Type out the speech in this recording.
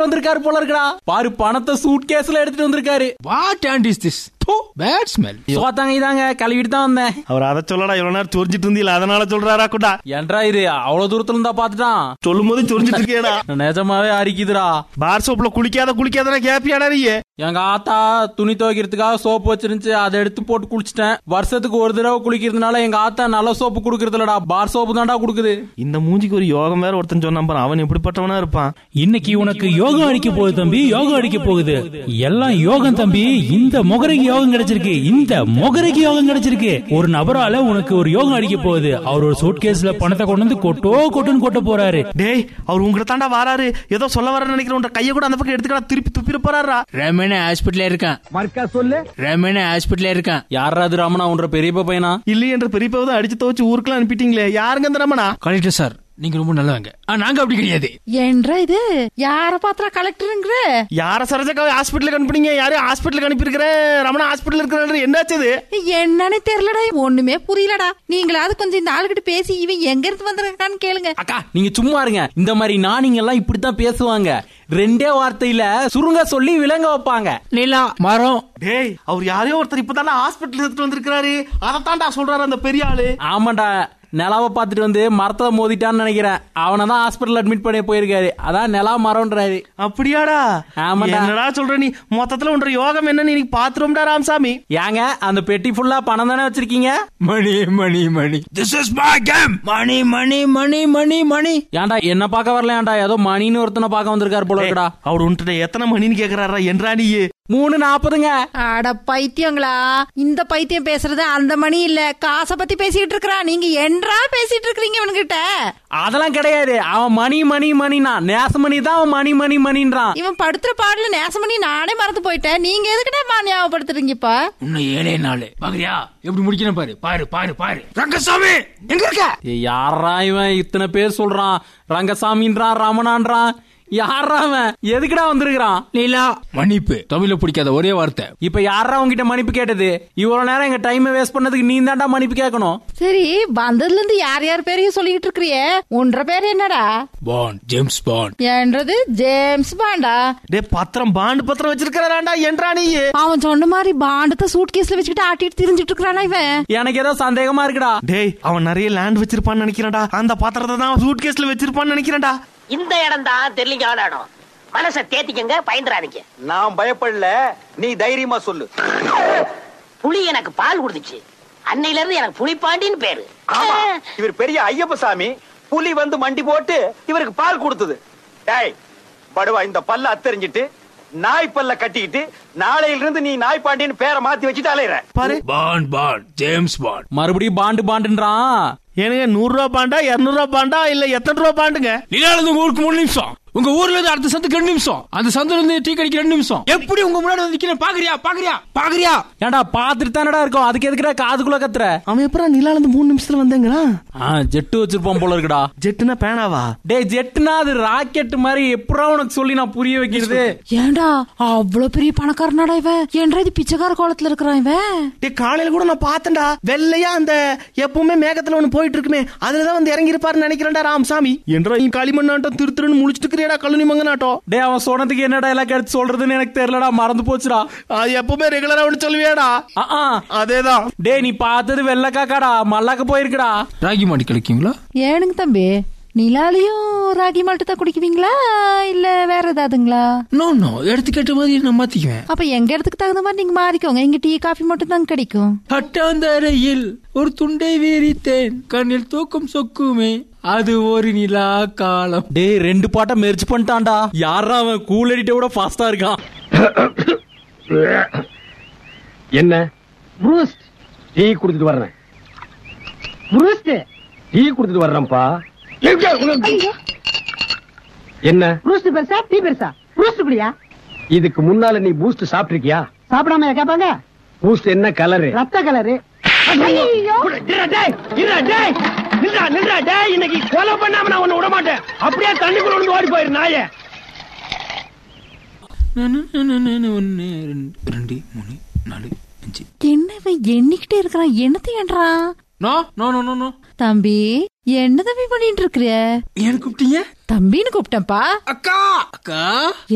வந்திருக்காரு போல இருக்கடா. பாரு பணத்தை சூட் கேஸ்ல எடுத்துட்டு வந்திருக்காரு. What and is this? Bad smell. சோத்தாங்க இதாங்க கழுவிட்டு தான் வந்தேன். அவர் அதை சொல்லடா, இவ்வளவு நேரம் சொரிஞ்சிட்டு இருந்தீல அதனால சொல்றாரா கூடா. ஏன்டா இது அவ்வளவு தூரத்துல இருந்தா பாத்துட்டான் சொல்லும் போது சொரிஞ்சிட்டு இருக்கேடா. நிஜமாவே அரிக்குதுடா. பார் சோப்ல குளிக்காத கேப்பியாடா நீ. எங்க ஆத்தா துணி துவைக்கிறதுக்காக சோப்பு வச்சிருந்துச்சு, அதை எடுத்து போட்டு குளிச்சிட்டேன். வருஷத்துக்கு ஒரு தடவை குளிக்கிறதுனால எங்க ஆத்தா நல்ல சோப்பு குடுக்கறது இல்லடா, பார் சோப்பு தான்டா குடுக்குது. இந்த மூஞ்சிக்கு ஒரு யோகம் வேற ஒருத்தன் சொன்னான், அவன் எப்படிப்பட்டவனா இருப்பான். இன்னைக்கு உனக்கு யோகம் அடிக்க போகுது தம்பி, யோகம் அடிக்க போகுது. எல்லாம் யோகம் தம்பி. இந்த முகரைக்கு யோகம் கிடைச்சிருக்கு, இந்த முகரைக்கு யோகம் கிடைச்சிருக்கு. ஒரு நபரால உனக்கு ஒரு யோகம் அடிக்க போகுது. அவர் ஒரு சூட் கேஸ்ல பணத்தை கொண்டு வந்து கொட்டுன்னு கொட்ட போறாரு. டேய், அவர் உங்களை தாண்டா வாராரு, ஏதோ சொல்ல வர நினைக்கிறேன். கைய கூட அந்த பக்கம் எடுத்துக்கடா, திருப்பி துப்பிட போறாரா. ரமண ஹாஸ்பிட்டல்ல இருக்கான். மர்க்கா சொல்லு. ரமண ஹாஸ்பிட்டல்ல இருக்கான். யாராவது ரமணா உன்ற பெரியப்பா பையனா? இல்லையே என்ற பெரியப்பாவை தான் அடிச்சு துவச்சு ஊருக்குலாம் அனுப்பிட்டீங்களே. யாருங்க அந்த ரமணா? கலெக்டர் சார், நீங்க ரொம்ப நல்லவங்க. நாங்க அப்படி கிடையாது. என்ற இது யார பாத்திரா கலெக்டருங்கிற? யார சரஜக்காவை ஹாஸ்பிட்டலுக்கு அனுப்பினீங்க? யாரையும் ஹாஸ்பிட்டலுக்கு அனுப்பியிருக்கிற? ரமணா ஹாஸ்பிட்டல் இருக்கிற என்னாச்சு? என்னன்னு தெரியலடா, ஒண்ணுமே புரியலடா. நீங்களாவது கொஞ்சம் இந்த ஆளுகிட்ட பேசி இவன் எங்க இருந்து வந்திருக்கான்னு கேளுங்க. அக்கா நீங்க சும்மா இருங்க. இந்த மாதிரி நானிங்க எல்லாம் இப்படித்தான் பேசுவாங்க. ரெண்டே வார்த்தையில சுருங்க சொல்லி விளங்க வைப்பாங்க. நிலா மரம். டேய், அவர் யாரையோ ஒருத்தர் இப்பதானே ஹாஸ்பிட்டல் எடுத்துட்டு வந்திருக்காரு, அதத்தான்டா சொல்றாரு அந்த பெரிய ஆளு. ஆமாண்டா, நிலாவை பாத்துட்டு வந்து மரத்தை மோதிட்டான்னு நினைக்கிறேன். அவனதான் ஹாஸ்பிட்டல் அட்மிட் பண்ணி போயிருக்காரு. அதான் நிலா மரம்ன்றாரு. அப்படியாடா? ஆமாடா. என்னடா சொல்ற நீ? மொத்தத்துல ஒன்ற யோகம் என்னன்னு நீ பாத்துரும்டா ராமசாமி. ஏங்க அந்த பெட்டி ஃபுல்லா பணம் தானே வச்சிருக்கீங்க? மணி மணி மணி. This is my game. மணி மணி மணி மணி மணி. ஏன்டா என்ன பாக்க வரல? ஏன்டா ஏதோ மணின்னு ஒருத்தனை பாக்க வந்திருக்காரு போல இருக்கடா. அவர் உன்கிட்ட எத்தனை மணின்னு கேக்குறாரா? என்றா நீ 3:40ங்க. அட பைத்தியங்களா, இந்த பைத்தியம் பேசுறது அந்த மணி இல்ல, காசை பத்தி பேசிட்டு இருக்கா. நீங்க என்றா பேசிட்டு இருக்கீங்க இவன்கிட்ட? அதெல்லாம் கிடையாது. அவன் மணி மணி மணினா நேசமணி தான். அவன் மணி மணி மணின்றான். இவன் படுத்துற பாடல நேசமணி நானே மறந்து போயிட்டேன். நீங்க எதுக்கிட்ட ஞாபகப்படுத்துறீங்கப்பா? இன்னும் 7 நாள் பாக்குறியா? எப்படி முடிக்கணும் பாரு பாரு பாரு பாரு. ரங்கசாமி எங்க இருக்க? யாரா இவன் இத்தனை பேர் சொல்றான்? ரங்கசாமின்றான், ரமணான்றான். யாரா அவன்? எதுக்குடா வந்திருக்கான்? லீலா மன்னிப்பு. தமிழ்ல பிடிக்காத ஒரே வார்த்தை. இப்ப யாரா உங்ககிட்ட மன்னிப்பு கேட்டது? இவ்வளவு நேரம் எங்க டைம் வேஸ்ட் பண்ணதுக்கு நீ தான்டா மன்னிப்பு கேட்கணும். சரி, வந்ததுல இருந்து யார் யார் பேரையும் சொல்லிட்டு இருக்கிறியே, உன்ற பேர் என்னடா? பாண்ட். James bond. என்றது ஜேம்ஸ் பாண்டா? டே, பத்திரம் பாண்டு பத்திரம் வச்சிருக்காராண்டா. என்றா நீ? அவன் சொன்ன மாதிரி பாண்டத்தை சூட் கேஸ்ல வச்சுக்கிட்டு ஆட்டிட்டு திரிஞ்சிட்டு இருக்கானா இவன்? எனக்கு ஏதோ சந்தேகமா இருக்குடா. டேய், அவன் நிறைய லேண்ட் வச்சிருப்பான்னு நினைக்கிறேன்டா. அந்த பத்திரத்தை தான் சூட் கேஸ்ல வச்சிருப்பான்னு நினைக்கிறேன்டா. இந்த இடம் தான் தெரியலீங்க இடம். மனசை தேத்திக்கங்க, பயந்துறாதீங்க. நான் பயப்படல, நீ தைரியமா சொல்லு. புலி எனக்கு பால் குடுத்துச்சு, அன்னையில இருந்து எனக்கு புலிப்பாண்டின்னு பேரு. ஆமா, இவர் பெரிய ஐயப்ப சாமி. புலி வந்து மண்டி போட்டு இவருக்கு பால் கொடுத்தது. டேய் படுவா, இந்த பல்ல அத்தறிஞ்சிட்டு நாய் பல்ல கட்டிக்கிட்டு நாளையில இருந்து நீ நாய் பாண்டின்னு பேரை மாத்தி வச்சுட்டு அலையிற பாரு. Bond bond James bond. மறுபடியும் பாண்டு பாண்டுன்றான். எனக்கு 100 ரூபா பாண்டா, 200 ரூபா பாண்டா, இல்ல எத்தனை ரூபா பாண்டுங்க? நீங்க ஊருக்கு 3 நிமிஷம், உங்க ஊர்ல இருந்து அடுத்த சந்துக்கு 2 நிமிஷம், அந்த சந்துல இருந்து டீ கடிக்க 2 நிமிஷம். எப்படி உங்க முன்னாடி வந்து நிக்கிறேன் பாக்குறியா? பாக்குறியா? பாக்குறியா? ஏன்டா பாத்துட்டு தானடா இருக்கும், அதுக்கு எதுக்குடா காதுக்குள்ள கத்துற? அவன் எப்பறம் நிலால இருந்து 3 நிமிஷத்துல வந்தேங்களா? ஜெட்டு வச்சிருப்பான் போல இருக்குடா. ஜெட்டுனா பேனாவா? டேய், ஜெட்டுனா அது ராக்கெட் மாதிரி. எப்படா உனக்கு சொல்லி நான் புரிய வைக்கிறது? ஏன்டா அவ்வளவு பெரிய பணக்காரனாடா இவன்? ஏன்டா இது பிச்சைக்கார கோலத்துல இருக்கிறான் இவன்? டேய், காலையில கூட நான் பார்த்தேன்டா, வெள்ளையா அந்த எப்பவுமே மேகத்துல ஒண்ணு போயிட்டு இருக்குமே, அதுலதான் வந்து இறங்கி இருப்பாருன்னு நினைக்கிறேன்டா ராமசாமி. என்றா களிமண் நாட்டம் திருன்னு முழிச்சிட்டு இருக்கிறேடா கல்லுனி மங்க நாட்டம். டே, அவன் சொன்னதுக்கு என்னடா எல்லாம் எடுத்து சொல்றதுன்னு எனக்கு தெரியலடா, மறந்து போச்சுடா. அது எப்பவுமே ரெகுலரா ஒண்ணு சொல்லுவியாடா? அதேதான். டே, நீ பார்த்தது வெள்ளக்காக்காடா, மல்லாக்க போயிருக்கடா. ராகி மாடி கிடைக்குங்களா? ஏனுங்க தம்பி, நிலாலையும் ராகி மால்ட்டு தான் குடிக்குவீங்களா இல்ல வேற ஏதாவதுங்களா? நோ நோ, எடுத்துக்கிட்ட மாதிரி நான் மாத்திக்குவேன். அப்ப எங்க இடத்துக்கு தகுந்த மாதிரி நீங்க மாறிக்கோங்க. இங்க டீ காஃபி மட்டும் தான் கிடைக்கும். கட்டாந்தரையில் ஒரு துண்டை வீரித்தேன், கண்ணில் தூக்கம் சொக்குமே, அது ஒரு நிலா காலம். டே, 2 பாட்டை மெர்ஜ் பண்ணிட்டான்டா. யாரா அவன்? கூல் எடிட்ட விட ஃபாஸ்டா இருக்கான். என்ன ப்ரூஸ்ட் டீ குடுத்துட்டு வர்றேன். ப்ரூஸ்ட் டீ குடுத்துட்டு வர்றேன்ப்பா. என்ன ப்ரூஸ்ட் பெருசா டீ பெருசா? ப்ரூஸ்ட் குடியா? இதுக்கு முன்னால நீ பூஸ்ட் சாப்பிட்டிருக்கியா? சாப்பிடாம கேட்பாங்க. பூஸ்ட் என்ன கலரு? ரத்த கலரு. இன்னைக்கு கொலை பண்ணாம நான் உன்னை விட மாட்டேன். அப்படியே தண்ணிக்குள்ள விழுந்து ஓடி போயிரு நாயே. 1 2 3 4 5. என்ன எண்ணிக்கிட்டே இருக்கிறான்? என்னத்தை எண்றான்? No no no no. தம்பி, என்ன தம்பி பண்ணிட்டு இருக்கிற? ஏன் கூப்பிட்டீங்க? தம்பின்னு கூப்பிட்டேன்ப்பா. அக்கா அக்கா.